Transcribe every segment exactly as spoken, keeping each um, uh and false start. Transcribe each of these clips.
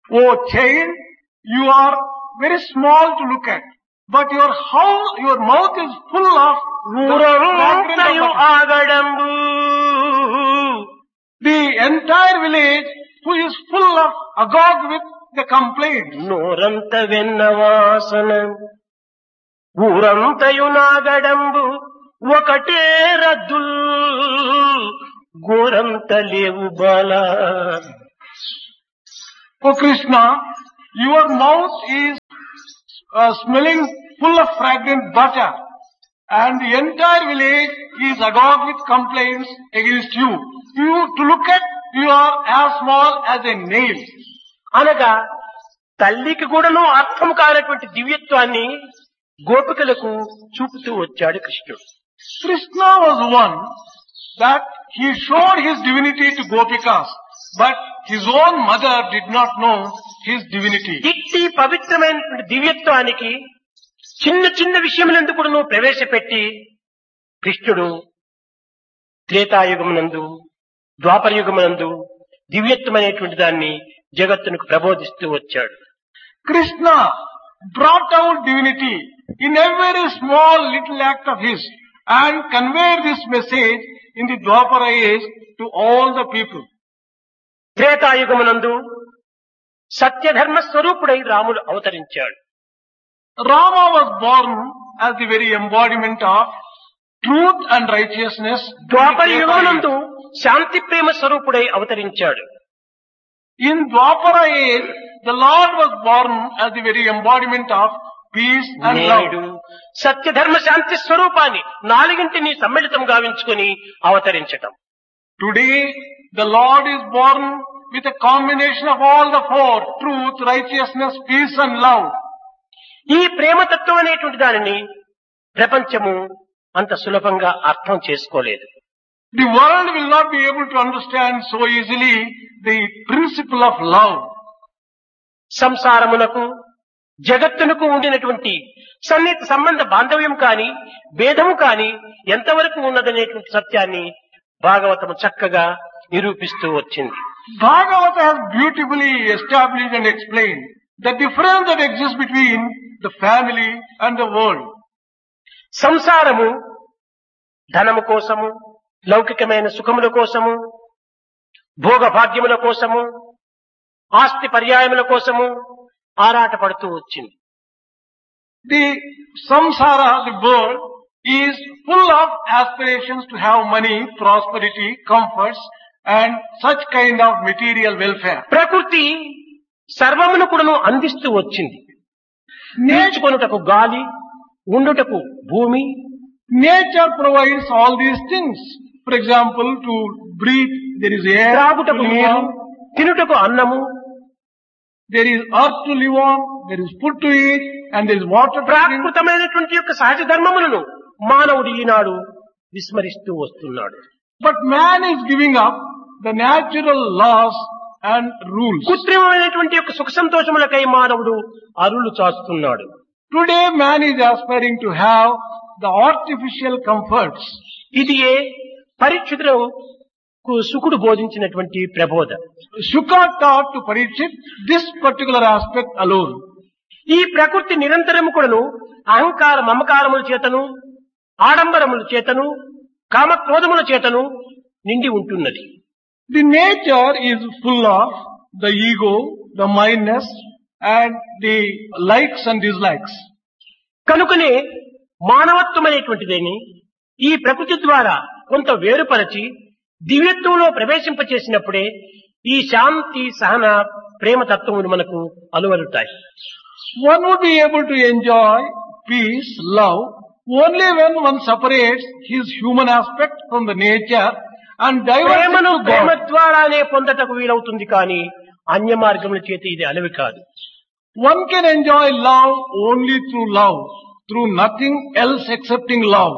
Oh child, you are very small to look at, but your how your mouth is full of the fragrance of ఊరంతయు butter. ఆగడంబు The entire village who is full of agog with the complaints. నోరంత వెన్నవాసన ఊరంతయు నాగడంబు ఒకటే రద్దుల్ గోరంత లేవు Bala. Oh Krishna, your mouth is uh, smelling full of fragrant butter, and the entire village is agog with complaints against you. You, to look at, you are as small as a nail. అనగా తల్లికి కూడాను అర్థం కానటువంటి దివ్యత్వాన్ని గోపికలకు చూపుతూ వచ్చాడు కృష్ణుడు. Krishna was one that he showed his divinity to Gopikas, but his own mother did not know his divinity. ఇట్టి పవిత్రమైనటువంటి దివ్యత్వానికి చిన్న చిన్న విషయములందు కూడా నువ్వు ప్రవేశపెట్టి కృష్ణుడు త్రేతాయుగమునందు ద్వాపరయుగమునందు దివ్యత్వమైనటువంటి దాన్ని జగత్తునకు ప్రబోధిస్తూ వచ్చాడు. Krishna brought out divinity in every small little act of his and conveyed this message in the Dwapara age to all the people. త్రేతాయుగమునందు సత్యధర్మ స్వరూపుడై రాముడు అవతరించాడు. Rama was born as the very embodiment of truth and righteousness. ద్వాపర యుగమునందు శాంతి ప్రేమ స్వరూపుడై అవతరించాడు. In Dwapara age, the Lord was born as the very embodiment of peace and నేడు love. సత్యధర్మ శాంతి స్వరూపాన్ని నాలుగింటిని సమ్మిళితం గావించుకుని అవతరించటం. Today, the Lord is born with a combination of all the four: truth, righteousness, peace and love. ఈ ప్రేమతత్వం అనేటువంటి దానిని ప్రపంచము అంత సులభంగా అర్థం చేసుకోలేదు. The world will not be able to understand so easily the principle of love. సంసారమునకు జగత్తునకు ఉండినటువంటి సన్నిహిత సంబంధ బాంధవ్యం కాని భేదము కాని ఎంతవరకు ఉన్నదనేటువంటి సత్యాన్ని భాగవతము చక్కగా నిరూపిస్తూ వచ్చింది. Bhagavata has beautifully established and explained the difference that exists between the family and the world. సంసారము ధనము కోసము, లౌకికమైన సుఖముల కోసము, భోగ భాగ్యముల కోసము, ఆస్తి పర్యాయముల కోసము ఆరాటపడుతూ వచ్చింది. The samsara, the world, is full of aspirations to have money, prosperity, comforts and such kind of material welfare. ప్రకృతి సర్వమును కూడాను అందిస్తూ వచ్చింది. నేర్చుకొనుటకు గాలి, ఉండుటకు భూమి, Nature provides all these things. For example, to breathe, there is air, to త్రాగుటకు live నీరు, on. తినుటకు అన్నము, There is earth to live on, there is food to eat, and there is water to drink. ప్రాకృతమైనటువంటి యొక్క సహజ ధర్మములను మానవుడు ఈనాడు విస్మరిస్తూ వస్తున్నాడు. But man is giving up the natural laws and rules. కృత్రిమమైనటువంటి యొక్క సుఖ సంతోషములకై మానవుడు అరులు చాస్తున్నాడు. Today man is aspiring to have the artificial comforts. ఇది ఏ పరీక్షితులకు సుకుడు బోధించినటువంటి ప్రబోధ. Shuka taught to Parikshit this particular aspect alone. ఈ ప్రకృతి నిరంతరము కూడాను అహంకార మమకారముల చేతను, ఆడంబరముల చేతను, కామక్రోధముల చేతను నిండి ఉంటున్నది. The nature is full of the ego, the mindness and the likes and dislikes. కనుకనే మానవత్వం అనేటువంటిదేని ఈ ప్రకృతి ద్వారా కొంత వేరుపరచి దివ్యత్వంలో ప్రవేశింపచేసినప్పుడే ఈ శాంతి సహన ప్రేమ తత్వములు మనకు అలువలుతాయి. One would be able to enjoy peace, love, only when one separates his human aspect from the nature and diverts it ప్రేమను to Prema God. ద్వారానే పొందటకు వీలవుతుంది కానీ అన్య మార్గముల చేతి ఇది అలవి కాదు. One can enjoy love only through love, through nothing else excepting love.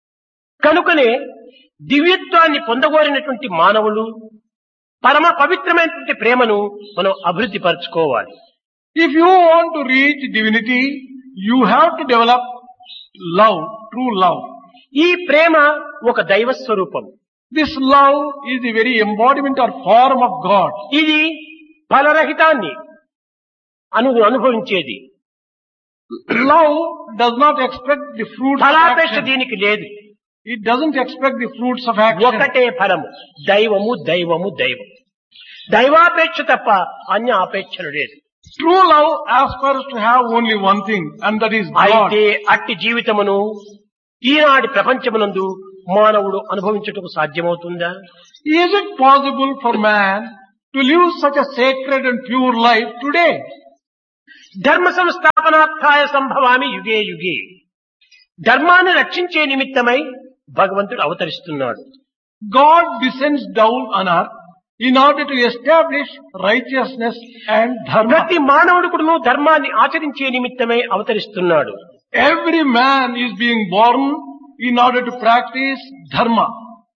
కనుకనే దివ్యత్వాన్ని పొందగోరినటువంటి మానవులు పరమ పవిత్రమైనటువంటి ప్రేమను మనం అభివృద్ధి పరచుకోవాలి. If you want to reach divinity, you have to develop love, true love. ఈ ప్రేమ ఒక దైవ స్వరూపం. This love is the very embodiment or form of God. ఇది ఫలరహితాన్ని అను అనుభవించేది. Love does not expect the fruits of ఫలాపేక్ష action. దీనికి లేదు. It doesn't expect the fruits of action. ఒకటే ఫలము, దైవము దైవము దైవం. దైవాపేక్ష తప్ప అన్య ఆపేక్షలు లేదు. True love aspires to have only one thing, and that is God. అయితే అట్టి జీవితమును ఈనాటి ప్రపంచమునందు మానవుడు అనుభవించుటకు సాధ్యమవుతుందా? Is it possible for man to live such a sacred and pure life today? ధర్మ సంస్థాపనార్థాయ సంభవామి యుగే యుగే. ధర్మాన్ని రక్షించే నిమిత్తమై భగవంతుడు అవతరిస్తున్నాడు. God descends down on earth in order to establish righteousness and dharma. ప్రతి మానవుడు కూడాను ధర్మాన్ని ఆచరించే నిమిత్తమై అవతరిస్తున్నాడు. Every man is being born in order to practice dharma.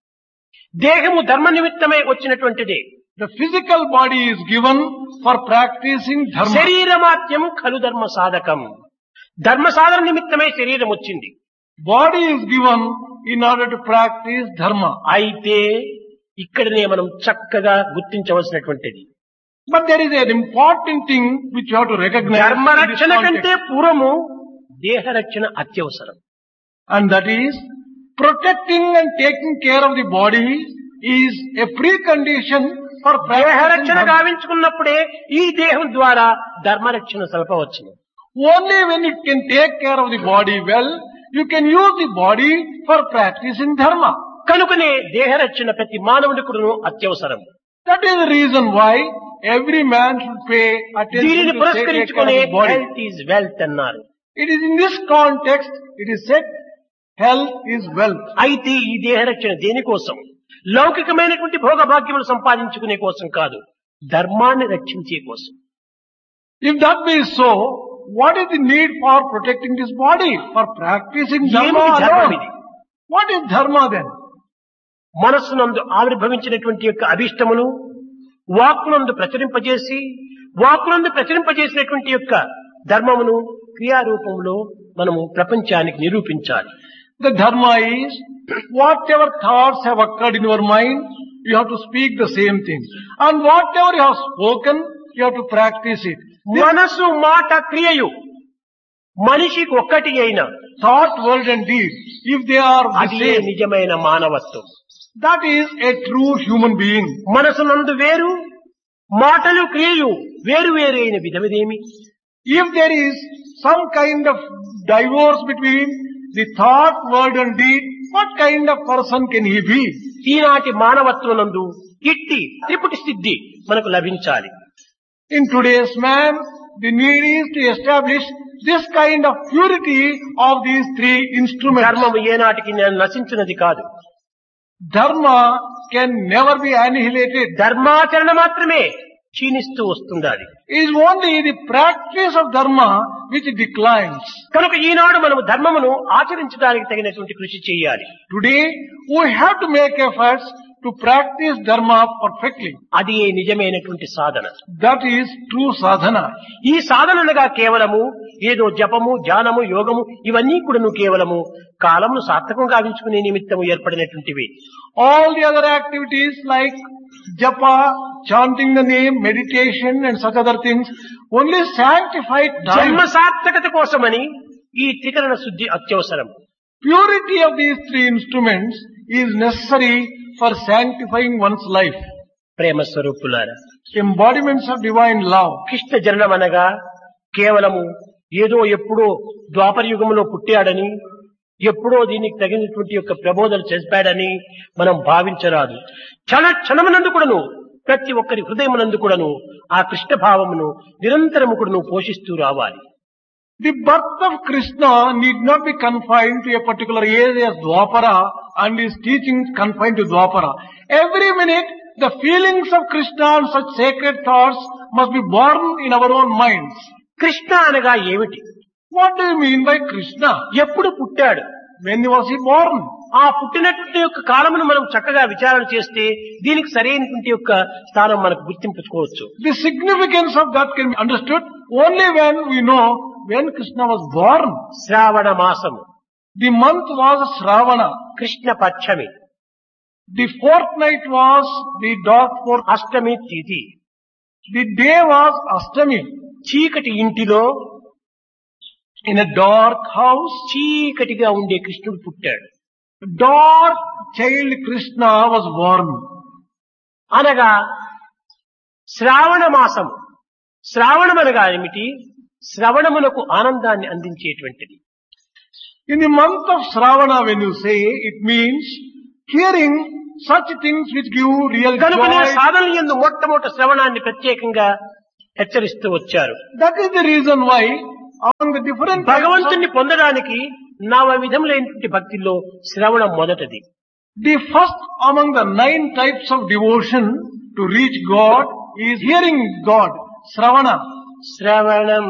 దేహము ధర్మ నిమిత్తమై వచ్చినటువంటిదే. The physical body is given for practicing dharma. శరీరమాత్యం ఖలు ధర్మ సాధకం. ధర్మ సాధన నిమిత్తమై శరీరం వచ్చింది. Body is given in order to practice dharma. అయితే ఇక్కడనే మనం చక్కగా గుర్తించవలసినటువంటిది, But there is an important thing which you have to recognize. ధర్మ in this రక్షణ కంటే context. పూర్వము దేహ రక్షణ అత్యవసరం. And that is, protecting and taking care of the body is a precondition for దేహ practicing రక్షణ dharma. గావించుకున్నప్పుడే ఈ దేహం ద్వారా ధర్మ రక్షణ సలపవచ్చును. Only when you can take care of the body well, you can use the body for practicing dharma. కనుకనే దేహ రక్షణ ప్రతి మానవుడికును అత్యవసరం. That is the reason why every man should pay attention దీనిని to take care of పురస్కరించుకునే the body. Health is wealth అన్నారు. It is in this context, it is said, health is wealth. అయితే ఈ దేహ రక్షణ దేనికోసం? లౌకికమైనటువంటి భోగభాగ్యములు సంపాదించుకునే కోసం కాదు, ధర్మాన్ని రక్షించే కోసం. If that be so, what is the need for protecting this body? For practicing dharma ఏమిటి ధర్మం alone? ఇది? What is dharma then? మనస్సునందు ఆవిర్భవించినటువంటి యొక్క అభిష్టమును వాక్కునందు ప్రచురింపజేసి, వాక్కునందు ప్రచురింపజేసినటువంటి యొక్క ధర్మమును క్రియారూపంలో మనము ప్రపంచానికి నిరూపించాలి. The dharma is, whatever thoughts have occurred in your mind, you have to speak the same thing. And whatever you have spoken, you have to practice it. This మనసు మాట క్రియయు మనిషికి ఒక్కటి అయిన thought, word and deed, if they are the అది same, నిజమైన మానవత్వం. that is a true human being. మనసునందు వేరు, మాటలు క్రియయు వేరు వేరు అయిన విధమిదేమి? If there is some kind of divorce between the thought, word and deed, what kind of person can he be? ఈనాటి మానవత్వనందు ఇట్టి త్రిపుటి సిద్ధి మనకు లభించాలి. In today's man, the need is to establish this kind of purity of these three instruments. ధర్మము ఏనాటికి నశించినది కాదు. Dharma can never be annihilated. ధర్మాచరణ మాత్రమే క్షీణిస్తూ వస్తుండాలి. It is only the practice of dharma which declines. కనుక ఈనాడు మనము ధర్మమును ఆచరించడానికి తగినటువంటి కృషి చేయాలి. Today, we have to make efforts to practice dharma perfectly. అది ఏ నిజమైనటువంటి సాధన. That is true sadhana. ఈ సాధనలుగా కేవలము ఏదో జపము, ధ్యానము, యోగము ఇవన్నీ కూడాను కేవలము కాలమును సార్థకం గావించుకునే నిమిత్తము ఏర్పడినటువంటివి. All the other activities like japa, chanting the name, meditation and such other things only sanctify జన్మ time. సార్థకత కోసమని ఈ త్రికరణ శుద్ధి అత్యవసరం. Purity of these three instruments is necessary for sanctifying one's life. ప్రేమ స్వరూపులారా, Embodiments of divine love. Krishna జననం అనగా కేవలము ఏదో ఎప్పుడో ద్వాపర యుగంలో పుట్టాడని, ఎప్పుడో దీనికి తగినటువంటి యొక్క ప్రబోధన చేశాడని మనం భావించరాదు. క్షణ క్షణమునందు కూడాను ప్రతి ఒక్కరి హృదయమునందు కూడాను ఆ కృష్ణ భావమును నిరంతరము కూడాను పోషిస్తూ రావాలి. The birth of Krishna need not be confined to a particular age as Dwapara and his teachings confined to Dwapara. Every minute, the feelings of Krishna and such sacred thoughts must be born in our own minds. Krishna అనగా ఏమిటి? What do you mean by Krishna? ఎప్పుడు పుట్టాడు? When was he born? ఆ పుట్టినటువంటి యొక్క కాలమును మనం చక్కగా విచారణ చేస్తే దీనికి సరైనటువంటి యొక్క స్థానం మనకు గుర్తింపుకోవచ్చు. The significance of that can be understood only when we know when Krishna was born. శ్రావణ మాసము, The month was Shravana. Krishna పక్షమి, The fortnight was the dark fourth. అష్టమి తిథి, The day was Ashtami. చీకటి ఇంటిలో In a dark house, చీకటిగా ఉండే కృష్ణుడు పుట్టాడు. dark child Krishna was born. అనగా శ్రావణ మాసం. శ్రావణం అనగా ఏమిటి? శ్రవణమునకు ఆనందాన్ని అందించేటువంటిది. In the month of Shravana, when you say, it means hearing such things which give real కనుకనే joy. సాధన యందు మొట్టమొదటి శ్రవణాన్ని ప్రత్యేకంగా హెచ్చరిస్తూ వచ్చారు. That is the reason why among the different types భగవంతుణ్ణి పొందడానికి నవ విధములైనటువంటి భక్తిలో శ్రవణం మొదటిది. of, the first among the nine types of devotion to reach God is hearing God, Shravana. శ్రవణం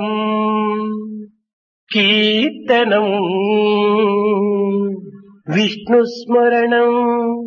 కీర్తనం విష్ణు స్మరణం